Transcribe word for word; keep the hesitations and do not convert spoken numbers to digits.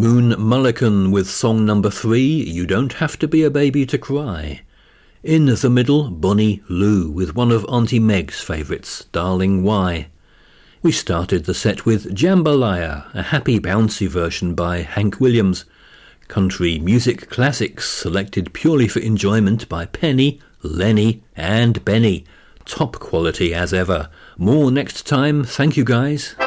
Moon Mullican with song number three, You Don't Have to Be a Baby to Cry. In the middle, Bonnie Lou with one of Auntie Meg's favourites, Darling Why. We started the set with Jambalaya, a happy bouncy version by Hank Williams. Country music classics selected purely for enjoyment by Penny, Lenny and Benny. Top quality as ever. More next time. Thank you guys.